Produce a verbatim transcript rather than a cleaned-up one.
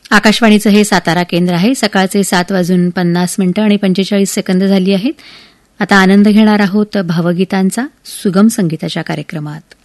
आकाशवाणीचं हे सातारा केंद्र आहे. सकाळचे सात वाजून पन्नास मिनिटं आणि पंचेचाळीस सेकंद झाली आहेत. आता आनंद घेणार आहोत भावगीतांचा सुगम संगीताच्या कार्यक्रमात.